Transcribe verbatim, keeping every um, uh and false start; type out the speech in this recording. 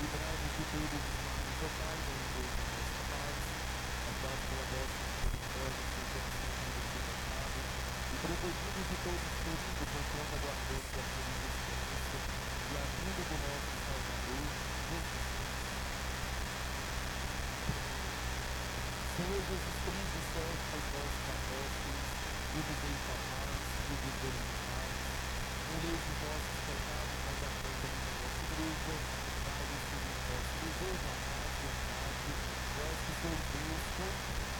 Livramos de todos os males, ó Pai, em nome de nossa paz. Abaixo pela vossa misericórdia, sejamos servidos do pecado e protegidos de todos os perigos, enquanto aguardamos a feliz esperança e a vinda do nosso Salvador, Jesus Cristo. Senhor Jesus Cristo, serve aos vossos apóstolos, e vos deixa a paz, e vos demos paz. Não leis os nossos pecados, mas acompanhe a vossa igreja. Dai-lhe segundo o vosso desejo, a paz e a unidade. Vós que sois Deus,